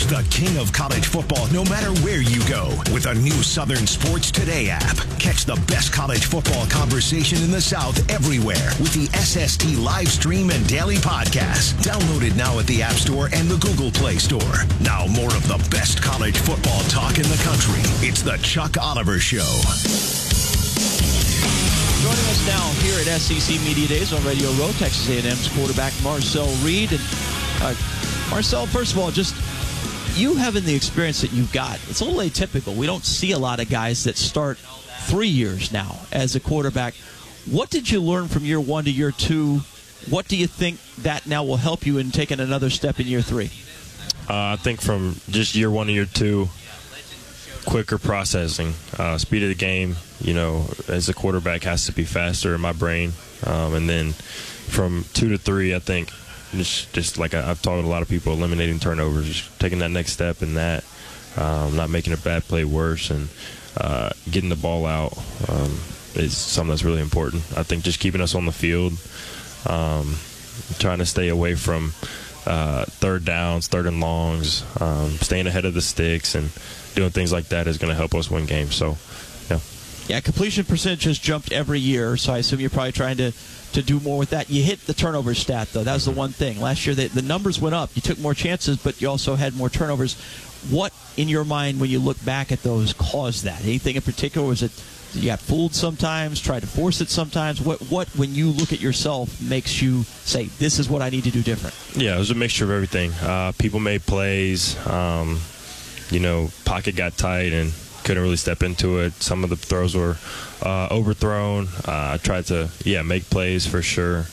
Watch the king of college football no matter where you go with a new Southern Sports Today app. Catch the best college football conversation in the South everywhere with the SST live stream and daily podcast. Download it now at the App Store and the Google Play Store. Now more of the best college football talk in the country. It's the Chuck Oliver Show. Joining us now here at SEC Media Days on Radio Row, Texas A&M's quarterback Marcel Reed. And Marcel, first of all, just you having the experience that you've got, it's a little atypical. We don't see a lot of guys that start 3 years now as a quarterback. What did you learn from year 1 to year 2? What do you think that now will help you in taking another step in year 3? I think from just year 1 to year 2, quicker processing, speed of the game, as a quarterback has to be faster in my brain. And then from 2 to 3, I think just like I've taught a lot of people, eliminating turnovers, just taking that next step in that, not making a bad play worse, and getting the ball out is something that's really important. I think just keeping us on the field, trying to stay away from third downs, third and longs, staying ahead of the sticks, and doing things like that is going to help us win games. So, yeah. Yeah, completion percentage has jumped every year, so I assume you're probably trying to do more with that. You hit the turnover stat, though. That was the one thing. Last year, the numbers went up. You took more chances, but you also had more turnovers. What, in your mind, when you look back at those, caused that? Anything in particular? Was it you got fooled sometimes, tried to force it sometimes? What, when you look at yourself, makes you say, this is what I need to do different? Yeah, it was a mixture of everything. People made plays. Pocket got tight and couldn't really step into it. Some of the throws were overthrown. I tried to, make plays for sure.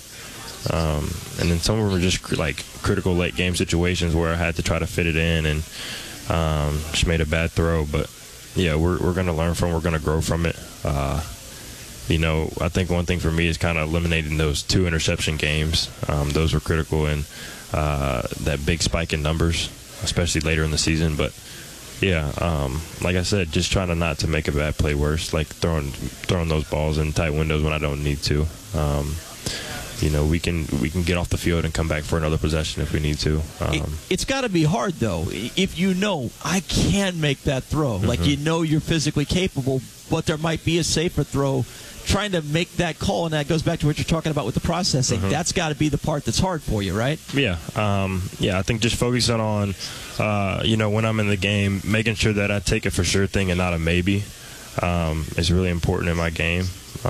And then some of them were just like critical late game situations where I had to try to fit it in and just made a bad throw. But, we're going to learn from it. We're going to grow from it. I think one thing for me is kind of eliminating those 2 interception games. Those were critical in that big spike in numbers, especially later in the season. But, like I said, just trying to not to make a bad play worse, like throwing those balls in tight windows when I don't need to. We can get off the field and come back for another possession if we need to. It's got to be hard, though, if I can make that throw. Mm-hmm. Like, you're physically capable, but there might be a safer throw. Trying to make that call, and that goes back to what you're talking about with the processing. Mm-hmm. That's got to be the part that's hard for you, right? Yeah. I think just focusing on, when I'm in the game, making sure that I take a for sure thing and not a maybe is really important in my game.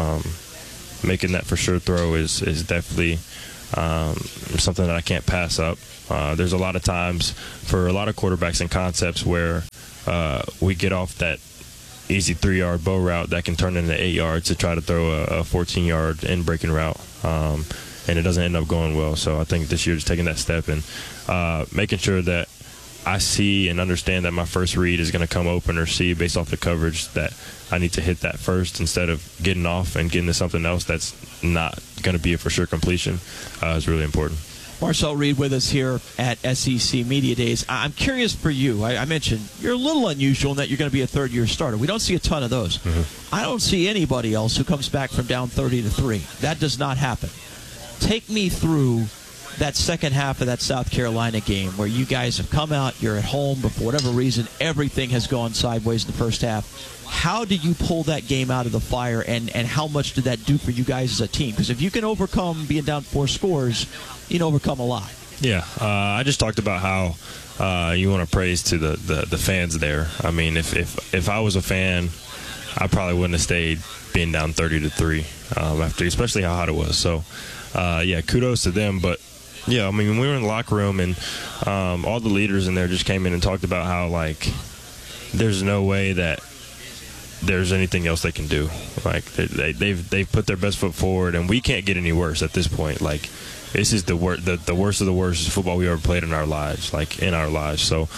Making that for sure throw is definitely something that I can't pass up. There's a lot of times for a lot of quarterbacks and concepts where we get off that easy 3-yard bow route that can turn into 8 yards to try to throw a 14-yard in-breaking route, and it doesn't end up going well. So I think this year just taking that step and making sure that I see and understand that my first read is going to come open or see based off the coverage that I need to hit that first instead of getting off and getting to something else that's not going to be a for sure completion is really important. Marcel Reed with us here at SEC Media Days. I'm curious for you. I mentioned you're a little unusual in that you're going to be a third-year starter. We don't see a ton of those. Mm-hmm. I don't see anybody else who comes back from down 30 to 3. That does not happen. Take me through that second half of that South Carolina game where you guys have come out, you're at home, but for whatever reason, everything has gone sideways in the first half. How did you pull that game out of the fire, and how much did that do for you guys as a team? Because if you can overcome being down 4 scores, you can overcome a lot. Yeah, I just talked about how you want to praise to the fans there. I mean, if I was a fan, I probably wouldn't have stayed being down 30 to 3 after, especially how hot it was. So, kudos to them. But yeah, I mean, when we were in the locker room and all the leaders in there just came in and talked about how there's no way that there's anything else they can do. Like they've put their best foot forward, and we can't get any worse at this point. Like this is the worst of the worst football we ever played in our lives. So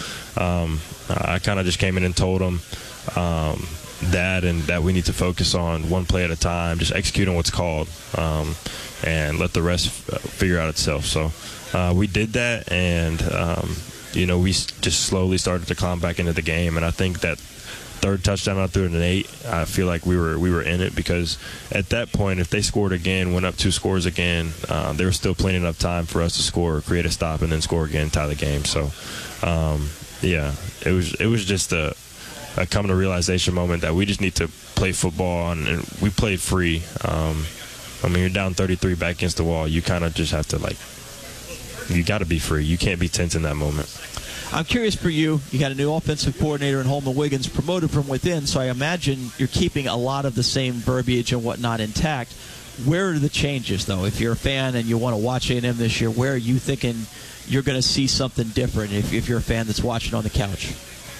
I kind of just came in and told them that we need to focus on one play at a time, just execute on what's called, and let the rest figure out itself. So we did that, and we just slowly started to climb back into the game, and I think that third touchdown I threw it an 8. I feel like we were in it, because at that point, if they scored again, went up 2 scores again, there was still plenty enough time for us to score, create a stop, and then score again, tie the game. So, it was just a come to realization moment that we just need to play football, and we played free. You're down 33 back against the wall. You kind of just have to, you got to be free. You can't be tense in that moment. I'm curious for you. You got a new offensive coordinator in Holman Wiggins, promoted from within, so I imagine you're keeping a lot of the same verbiage and whatnot intact. Where are the changes, though? If you're a fan and you want to watch A&M this year, where are you thinking you're going to see something different if you're a fan that's watching on the couch?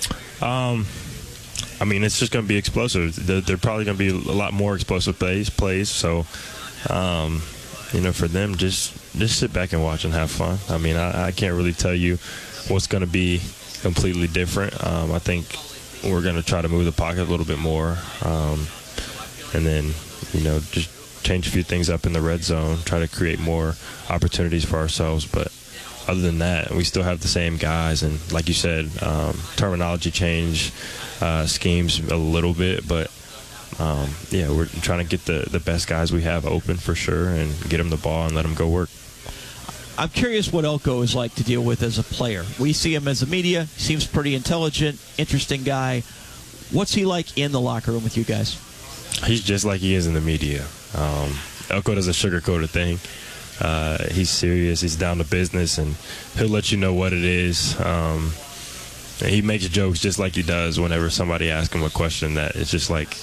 It's just going to be explosive. They're probably going to be a lot more explosive plays. So, for them, just sit back and watch and have fun. I can't really tell you what's going to be completely different. I think we're going to try to move the pocket a little bit more, and then, just change a few things up in the red zone, try to create more opportunities for ourselves. But other than that, we still have the same guys. And like you said, terminology change, schemes a little bit. But, we're trying to get the best guys we have open for sure and get them the ball and let them go work. I'm curious what Elko is like to deal with as a player. We see him as a media. He seems pretty intelligent, interesting guy. What's he like in the locker room with you guys? He's just like he is in the media. Elko doesn't sugarcoat a thing. He's serious. He's down to business, and he'll let you know what it is. He makes jokes just like he does whenever somebody asks him a question that it's just like,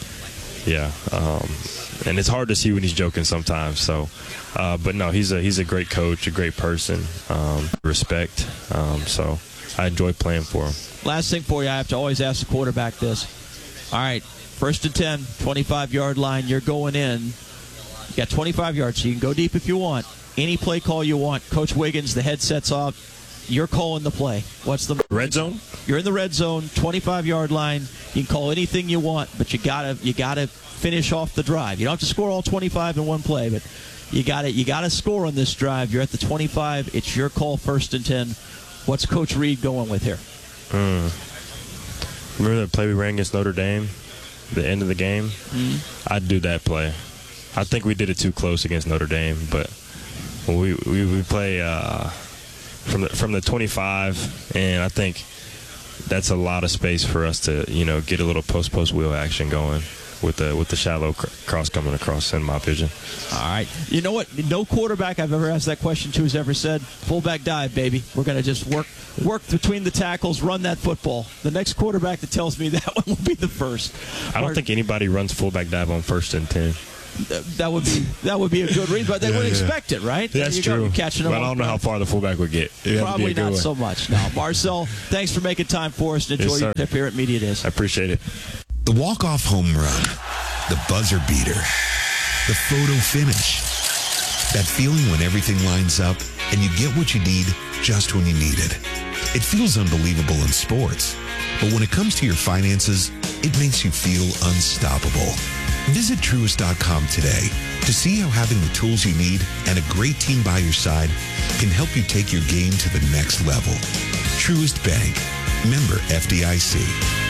and it's hard to see when he's joking sometimes. So, but no, he's a great coach, a great person, respect. So I enjoy playing for him. Last thing for you, I have to always ask the quarterback this. All right, 1st and 10, 25-yard line. You're going in. You got 25 yards, so you can go deep if you want. Any play call you want. Coach Wiggins, the headset's off. You're calling the play. What's the red zone? You're in the red zone, 25-yard line. You can call anything you want, but you gotta finish off the drive. You don't have to score all 25 in one play, but you gotta score on this drive. You're at the 25. It's your call, 1st and 10. What's Coach Reed going with here? Remember that play we ran against Notre Dame, the end of the game? I'd do that play. I think we did it too close against Notre Dame, but we play from the 25, and I think that's a lot of space for us to get a little post wheel action going with the shallow cross coming across in my vision. All right. You know what? No quarterback I've ever asked that question to has ever said, fullback dive, baby. We're going to just work between the tackles, run that football. The next quarterback that tells me that one will be the first. I don't think anybody runs fullback dive on 1st and 10. That would be a good reason, but they wouldn't expect it, right? That's true. Catching but I don't know how far the fullback would get. Probably not so much. No, Marcel, thanks for making time for us and enjoy your trip here at Media Days. I appreciate it. The walk-off home run, the buzzer beater, the photo finish. That feeling when everything lines up and you get what you need just when you need it. It feels unbelievable in sports, but when it comes to your finances, it makes you feel unstoppable. Visit Truist.com today to see how having the tools you need and a great team by your side can help you take your game to the next level. Truist Bank. Member FDIC.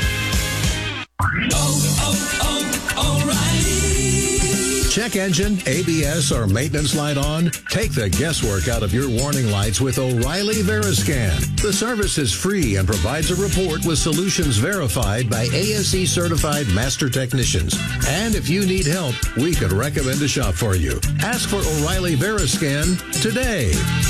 O'Reilly. Check engine, ABS, or maintenance light on? Take the guesswork out of your warning lights with O'Reilly Veriscan. The service is free and provides a report with solutions verified by ASE certified master technicians. And if you need help, we could recommend a shop for you. Ask for O'Reilly Veriscan today.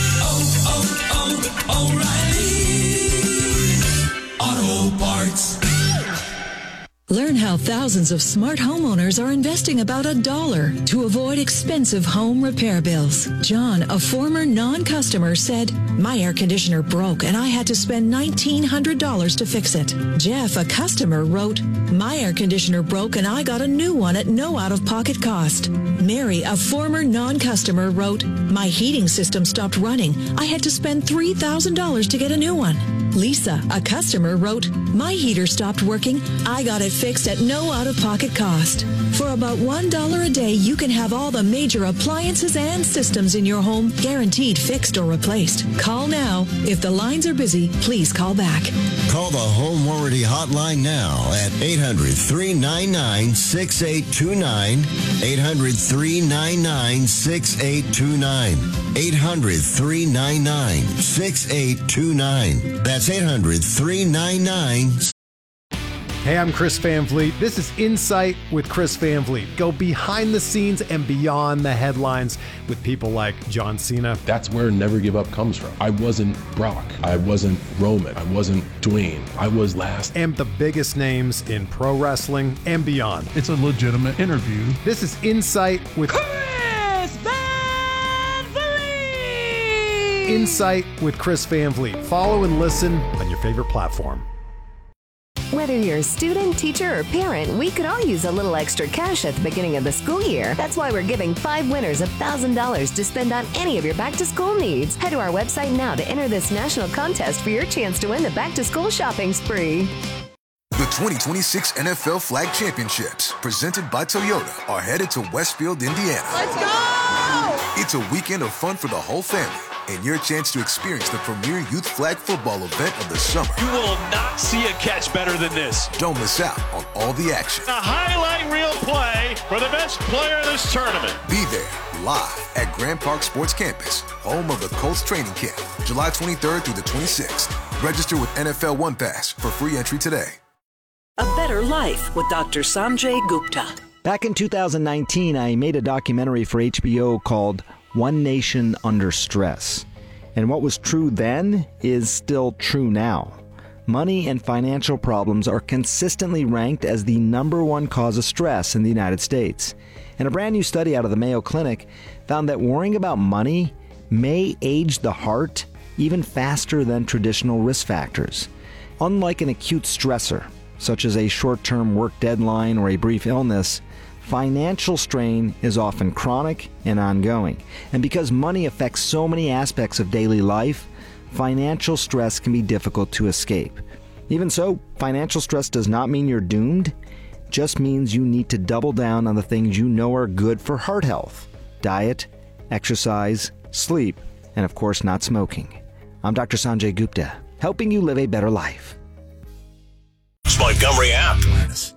O'Reilly Auto Parts. Learn how thousands of smart homeowners are investing about $1 to avoid expensive home repair bills. John, a former non-customer, said, "My air conditioner broke and I had to spend $1,900 to fix it." Jeff, a customer, wrote, "My air conditioner broke and I got a new one at no out-of-pocket cost." Mary, a former non-customer, wrote, "My heating system stopped running. I had to spend $3,000 to get a new one." Lisa, a customer, wrote, "My heater stopped working. I got it fixed at no out-of-pocket cost." For about $1 a day, you can have all the major appliances and systems in your home guaranteed fixed or replaced. Call now. If the lines are busy, please call back. Call the Home Warranty Hotline now at 800-399-6829. 800-399-6829. 800-399-6829. That's 800-399. Hey, I'm Chris Van Vliet. This is Insight with Chris Van Vliet. Go behind the scenes and beyond the headlines with people like John Cena. That's where Never Give Up comes from. I wasn't Brock. I wasn't Roman. I wasn't Dwayne. I was last. And the biggest names in pro wrestling and beyond. It's a legitimate interview. This is Insight with Chris Van Vliet. Insight with Chris Van Vliet. Follow and listen on your favorite platform. Whether you're a student, teacher, or parent, we could all use a little extra cash at the beginning of the school year. That's why we're giving 5 winners $1,000 to spend on any of your back-to-school needs. Head to our website now to enter this national contest for your chance to win the back-to-school shopping spree. The 2026 NFL Flag Championships, presented by Toyota, are headed to Westfield, Indiana. Let's go! It's a weekend of fun for the whole family, and your chance to experience the premier youth flag football event of the summer. You will not see a catch better than this. Don't miss out on all the action. A highlight reel play for the best player in this tournament. Be there live at Grand Park Sports Campus, home of the Colts training camp, July 23rd through the 26th. Register with NFL One Pass for free entry today. A Better Life with Dr. Sanjay Gupta. Back in 2019, I made a documentary for HBO called One Nation Under Stress. And what was true then is still true now. Money and financial problems are consistently ranked as the #1 cause of stress in the United States. And a brand new study out of the Mayo Clinic found that worrying about money may age the heart even faster than traditional risk factors. Unlike an acute stressor, such as a short-term work deadline or a brief illness, financial strain is often chronic and ongoing. And because money affects so many aspects of daily life, financial stress can be difficult to escape. Even so, financial stress does not mean you're doomed. It just means you need to double down on the things you know are good for heart health: diet, exercise, sleep, and of course not smoking. I'm Dr. Sanjay Gupta, helping you live a better life. Montgomery app.